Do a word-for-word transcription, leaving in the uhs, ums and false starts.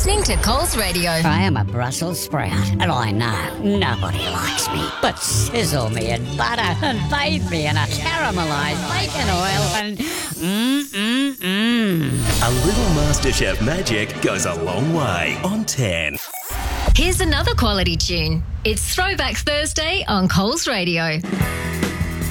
listening to Coles Radio. I am a Brussels sprout, and I know nobody likes me. But sizzle me in butter and bathe me in a caramelised bacon oil and mmm-mmm-mmm. A little MasterChef magic goes a long way on ten. Here's another quality tune. It's Throwback Thursday on Coles Radio.